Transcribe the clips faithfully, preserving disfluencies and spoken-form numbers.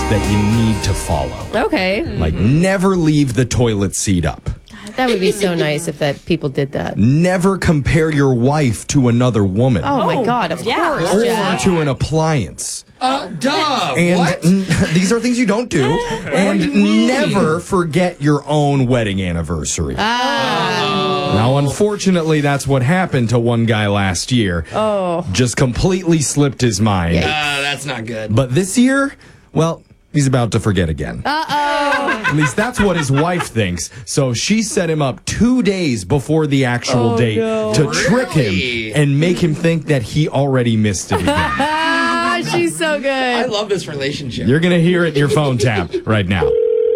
that you need to follow. Okay. Like, never leave the toilet seat up. That would be so nice if that people did that. Never compare your wife to another woman. Oh, my God, of yeah. course, Or Jack. to an appliance. Uh, duh. And what? n- these are things you don't do. And never forget your own wedding anniversary. Ah. Now, unfortunately, that's what happened to one guy last year. Oh. Just completely slipped his mind. Uh, that's not good. But this year, well, he's about to forget again. Uh-oh. At least that's what his wife thinks. So she set him up two days before the actual Oh, date no. to trick Really? him and make him think that he already missed it again. Ah, she's so I good. love this relationship. You're going to hear it in your phone tap right now.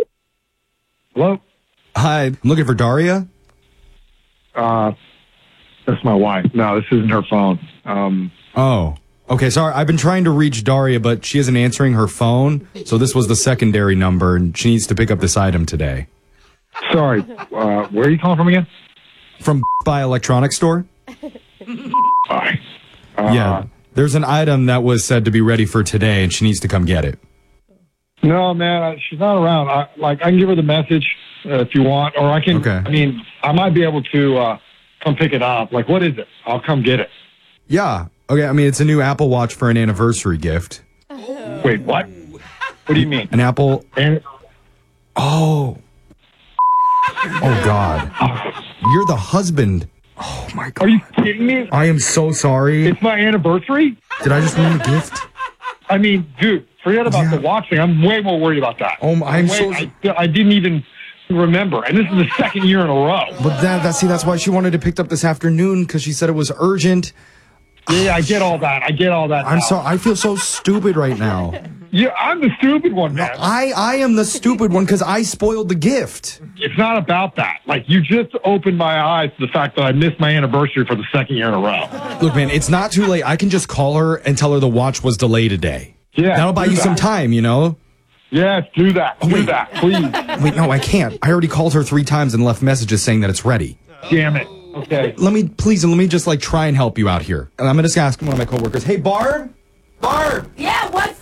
Hello? Hi, I'm looking for Daria. Uh, that's my wife. No, this isn't her phone. Um, Oh, okay. Sorry, I've been trying to reach Daria, but she isn't answering her phone. So this was the secondary number, and she needs to pick up this item today. sorry. Uh, where are you calling from again? From Buy Electronics Store? Bye. Uh, Yeah. There's an item that was said to be ready for today, and she needs to come get it. No, man, I, she's not around. I, like, I can give her the message uh, if you want, or I can. Okay. I mean, I might be able to uh, come pick it up. Like, what is it? I'll come get it. Yeah. Okay, I mean, it's a new Apple Watch for an anniversary gift. Wait, what? What do you mean? An Apple... And, Oh. Oh, God. You're the husband. Oh, my God. are you kidding me? I am so sorry. It's my anniversary? Did I just win a gift? I mean, dude, forget about Yeah. the watch thing. I'm way more worried about that. Oh, I'm Way- so- I, I didn't even remember. And this is the second year in a row. But that, that, see, that's why she wanted to pick up this afternoon, because she said it was urgent. Yeah, I get all that. I get all that. I'm now. so, I feel so stupid right now. Yeah, I'm the stupid one, man. I, I am the stupid one because I spoiled the gift. It's not about that. Like, you just opened my eyes to the fact that I missed my anniversary for the second year in a row. Look, man, it's not too late. I can just call her and tell her the watch was delayed today. Yeah, That'll buy do you some that. time, you know? Yes, do that. do wait. that, please. Wait, no, I can't. I already called her three times and left messages saying that it's ready. Damn it. Okay. Let me, please, let me just like try and help you out here. And I'm going to just ask one of my coworkers, hey, Barb? Barb! Yeah, what's